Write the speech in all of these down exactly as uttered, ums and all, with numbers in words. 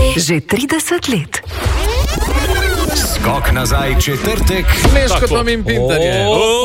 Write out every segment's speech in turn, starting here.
Že trideset let. Skok nazaj četrtek. Meško Tomin Pintarje.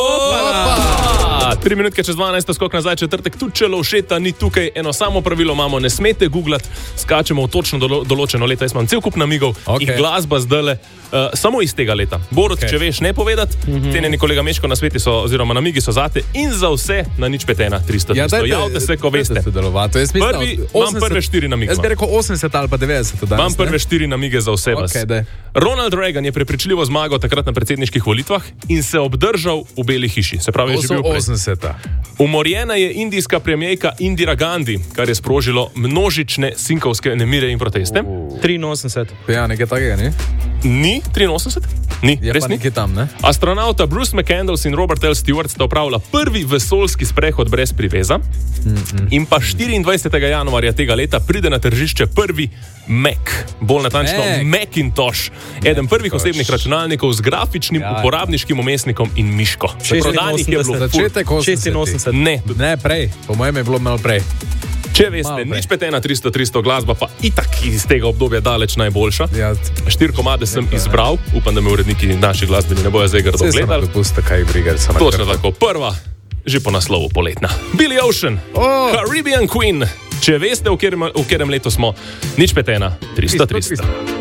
Tri minutke čez dvanajst, skok nazaj četrtek. Tudi če Lovšeta ni tukaj, eno samo pravilo imamo, ne smete googlati, skačemo v točno dolo, določeno leto. Jaz imam cel kup namigov, okay. In glasba zdajle uh, samo iz tega leta. Borut, okay. Če veš ne povedati, mm-hmm. Cenjeni kolega Meško na sveti so, oziroma namigi so zate in za vse na nič pet ena tristo. Ja, javite se, ko veste. Prvi, imam prve štiri namige. Jaz bi rekel osemdeset ali pa devetdeset. Danes, imam prve štiri namige za vse vas. Okay, Ronald Reagan je prepričljivo zmagal takrat na predsedniških volitvah in se obdržal v Beli hiši. Se pravi, je že bil osemdeseta. Umorjena je indijska premijerka Indira Gandhi, kar je sprožilo množične sinkovske nemire in proteste. Uh. triinosemdeset. Ja, nekaj takega, ni? Ni? triinosemdeset? Ni, je res pa ni? Nekaj tam, ne? Astronauta Bruce McCandless in Robert L. Stewart sta opravila prvi vesoljski sprehod brez priveza. Mm-mm. In pa štiriindvajsetega januarja tega leta pride na tržišče prvi Mac, bolj natančno Mac. Macintosh, eden prvih osebnih računalnikov z grafičnim ja, uporabniškim umestnikom in miško. Prodanih je bilo začetek šestinosemdeset. Ne, ne, prej. Po mojem je bilo malo prej. Če veste, nič pet ena tristo tristo glasba pa itak iz tega obdobja daleč najboljša. Ja, Štiri komade sem izbral, upam, da me uredniki naši glasbeni ne bojo zdaj grdo gledali. Pusta, kaj brigar, točno tako, prva, že po naslovu poletna. Billy Ocean, oh. Caribbean Queen. Če veste, v katerem letu smo, nič pet ena tristo tristo.